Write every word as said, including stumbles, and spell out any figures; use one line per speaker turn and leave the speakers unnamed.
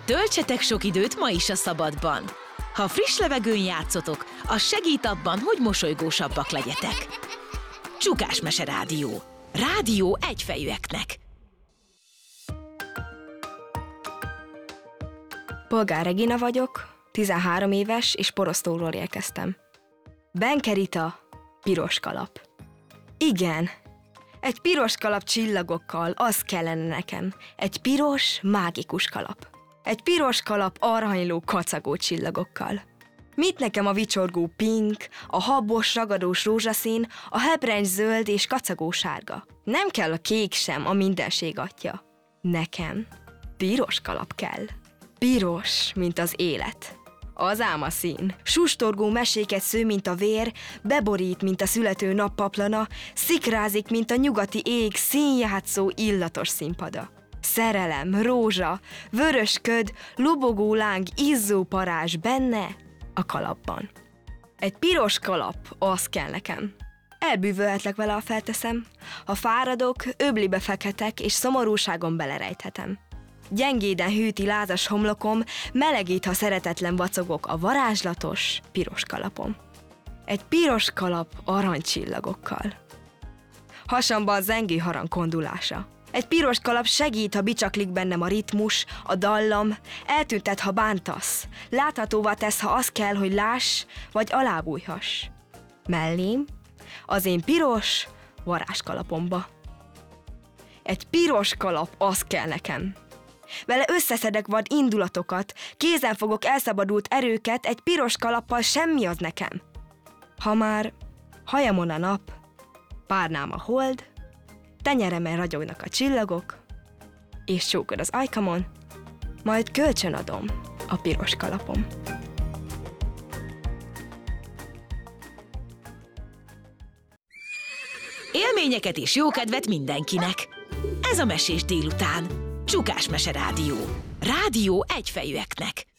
Töltsetek sok időt ma is a szabadban. Ha friss levegőn játszotok, az segít abban, hogy mosolygósabbak legyetek. Csukás Mese Rádió. Rádió egyfejűeknek.
Polgár Regina vagyok, tizenhárom éves, és Porosztóról érkeztem. Benke Rita, piros kalap. Igen, egy piros kalap csillagokkal, az kellene nekem. Egy piros, mágikus kalap. Egy piros kalap arhanyló, kacagó csillagokkal. Mit nekem a vicsorgó pink, a habos, ragadós rózsaszín, a hebrencs zöld és kacagó sárga. Nem kell a kék sem, a mindenség atya. Nekem piros kalap kell. Piros, mint az élet. Az álma szín. Sustorgó meséket sző, mint a vér, beborít, mint a születő nappaplana, szikrázik, mint a nyugati ég, színjátszó, illatos színpada. Szerelem, rózsa, vörös köd, lobogó láng, izzó parázs benne, a kalapban. Egy piros kalap, az kell nekem. Elbűvölhetlek vele, ha felteszem. Ha fáradok, öblibe fekhetek, és szomorúságon belerejthetem. Gyengéden hűti lázas homlokom, melegít, ha szeretetlen vacogok a varázslatos, piros kalapom. Egy piros kalap aranycsillagokkal. Hasamban zengő harang kondulása. Egy piros kalap segít, ha bicsaklik bennem a ritmus, a dallam, eltüntet, ha bántasz. Láthatóvá tesz, ha az kell, hogy láss, vagy alábújhass. Mellém, az én piros varázskalapomba. Egy piros kalap, az kell nekem. Vele összeszedek vad indulatokat, kézen fogok elszabadult erőket, egy piros kalappal semmi az nekem. Ha már hajamon a nap, párnám a hold, tenyeremen ragyognak a csillagok, és csókod az ajkamon, majd kölcsönadom a piros kalapom.
Élményeket és jókedvet mindenkinek. Ez a Mesés délután. Csukás Mese Rádió. Rádió egyfejűeknek.